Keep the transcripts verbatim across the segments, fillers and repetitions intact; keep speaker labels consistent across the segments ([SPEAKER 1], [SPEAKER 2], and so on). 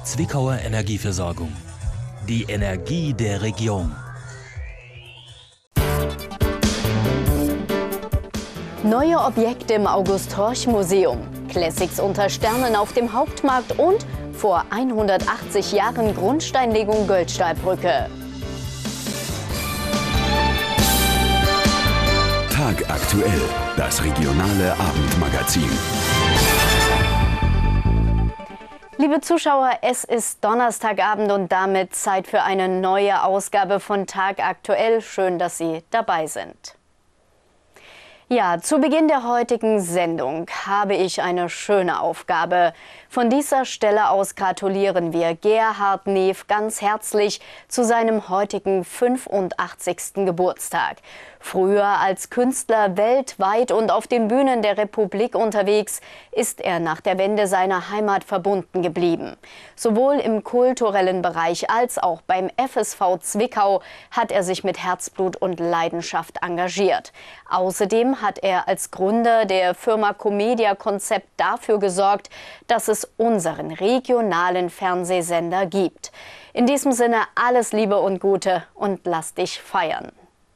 [SPEAKER 1] Zwickauer Energieversorgung. Die Energie der Region.
[SPEAKER 2] Neue Objekte im August-Horch-Museum, Classics unter Sternen auf dem Hauptmarkt und vor hundertachtzig Jahren Grundsteinlegung Göldstahlbrücke.
[SPEAKER 3] Tag aktuell, das regionale Abendmagazin.
[SPEAKER 2] Liebe Zuschauer, es ist Donnerstagabend und damit Zeit für eine neue Ausgabe von Tag aktuell. Schön, dass Sie dabei sind. Ja, zu Beginn der heutigen Sendung habe ich eine schöne Aufgabe. Von dieser Stelle aus gratulieren wir Gerhard Neef ganz herzlich zu seinem heutigen fünfundachtzigsten Geburtstag. Früher als Künstler weltweit und auf den Bühnen der Republik unterwegs, ist er nach der Wende seiner Heimat verbunden geblieben. Sowohl im kulturellen Bereich als auch beim F S V Zwickau hat er sich mit Herzblut und Leidenschaft engagiert. Außerdem hat er als Gründer der Firma Comedia Concept dafür gesorgt, dass es unseren regionalen Fernsehsender gibt. In diesem Sinne alles Liebe und Gute und lass dich feiern.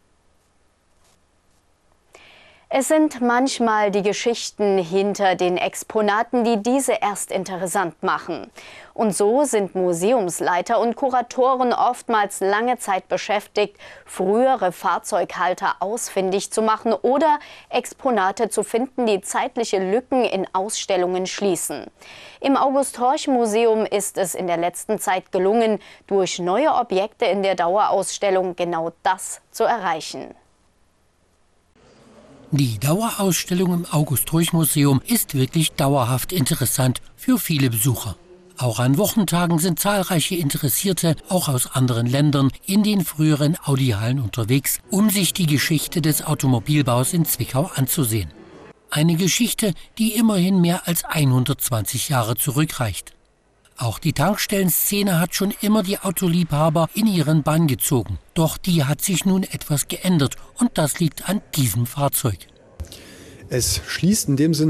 [SPEAKER 2] Es sind manchmal die Geschichten hinter den Exponaten, die diese erst interessant machen. Und so sind Museumsleiter und Kuratoren oftmals lange Zeit beschäftigt, frühere Fahrzeughalter ausfindig zu machen oder Exponate zu finden, die zeitliche Lücken in Ausstellungen schließen. Im August-Horch-Museum ist es in der letzten Zeit gelungen, durch neue Objekte in der Dauerausstellung genau das zu erreichen.
[SPEAKER 4] Die Dauerausstellung im August-Horch-Museum ist wirklich dauerhaft interessant für viele Besucher. Auch an Wochentagen sind zahlreiche Interessierte, auch aus anderen Ländern, in den früheren Audi-Hallen unterwegs, um sich die Geschichte des Automobilbaus in Zwickau anzusehen. Eine Geschichte, die immerhin mehr als hundertzwanzig Jahre zurückreicht. Auch die Tankstellenszene hat schon immer die Autoliebhaber in ihren Bann gezogen. Doch die hat sich nun etwas geändert und das liegt an diesem Fahrzeug.
[SPEAKER 5] Es schließt in dem Sinne